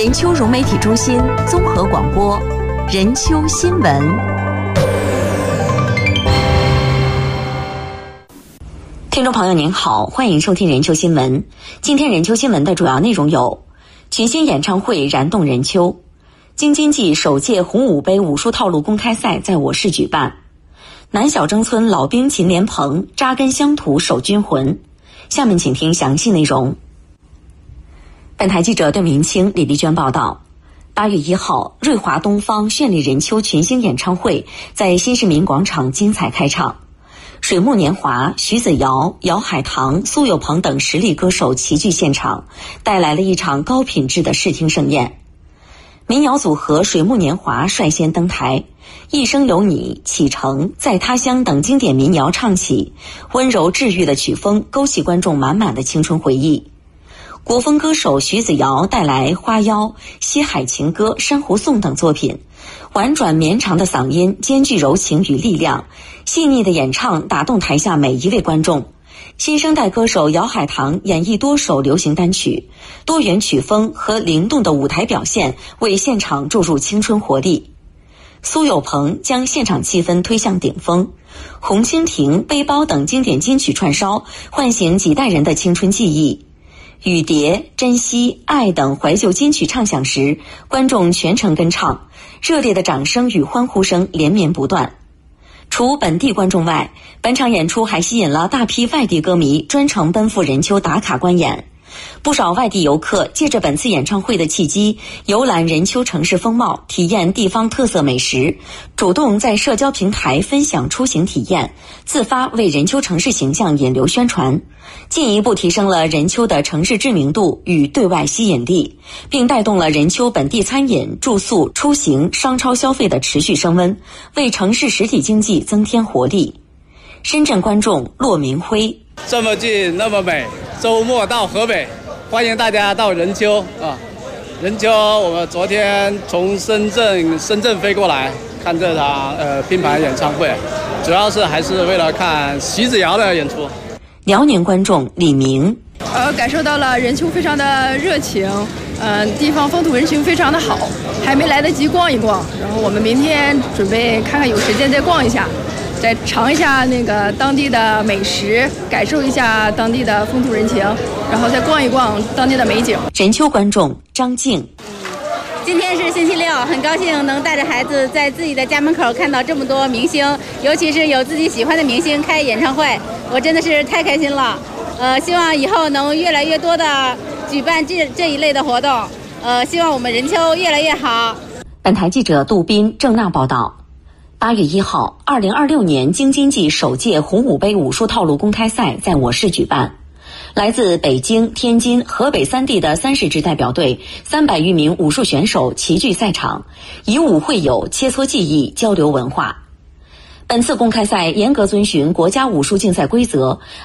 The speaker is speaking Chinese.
任丘融媒体中心综合广播，任丘新闻。听众朋友您好，欢迎收听任丘新闻。今天任丘新闻的主要内容有：群星演唱会燃动任丘，京津冀首届红五杯武术套路公开赛在我市举办，南小征村老兵秦连鹏扎根乡土守军魂。下面请听详细内容。本台记者邓明清、李丽娟报道。8月1号，瑞华东方绚丽任丘群星演唱会在新市民广场精彩开场。水木年华、徐子瑶、姚海棠、苏有朋等实力歌手齐聚现场，带来了一场高品质的视听盛宴。民谣组合水木年华率先登台，一生有你、启程、在他乡等经典民谣唱起，温柔治愈的曲风勾起观众满满的青春回忆。国风歌手徐子瑶带来花妖、西海情歌、珊瑚颂等作品，婉转绵长的嗓音兼具柔情与力量，细腻的演唱打动台下每一位观众。新生代歌手姚海棠演绎多首流行单曲，多元曲风和灵动的舞台表现为现场注入青春活力。苏有朋将现场气氛推向顶峰，红蜻蜓、背包等经典金曲串烧，唤醒几代人的青春记忆。雨蝶、珍惜、爱等怀旧金曲唱响时，观众全程跟唱，热烈的掌声与欢呼声连绵不断。除本地观众外，本场演出还吸引了大批外地歌迷专程奔赴任丘打卡观演。不少外地游客借着本次演唱会的契机，游览任丘城市风貌，体验地方特色美食，主动在社交平台分享出行体验，自发为任丘城市形象引流宣传，进一步提升了任丘的城市知名度与对外吸引力，并带动了任丘本地餐饮、住宿、出行、商超消费的持续升温，为城市实体经济增添活力。深圳观众骆明辉： 这么近那么美，周末到河北，欢迎大家到任丘啊！任丘，我们昨天从深圳飞过来看这场拼盘演唱会，主要是还是为了看徐子瑶的演出。 辽宁观众李明： 感受到了任丘非常的热情，地方风土人情非常的好，还没来得及逛一逛，然后我们明天准备看看有时间再逛一下。再尝一下那个当地的美食，感受一下当地的风土人情，然后再逛一逛当地的美景。 任丘观众张静： 今天是星期六，很高兴能带着孩子在自己的家门口看到这么多明星，尤其是有自己喜欢的明星开演唱会，我真的是太开心了。希望以后能越来越多的举办这一类的活动，希望我们任丘越来越好。 本台记者杜斌、郑娜报道。8月1号，2026年京津冀首届红五杯武术套路公开赛在我市举办。来自北京、天津、河北3地的30支代表队，300余名武术选手齐聚赛场，以武会友，切磋技艺，交流文化。本次公开赛严格遵循国家武术竞赛规则，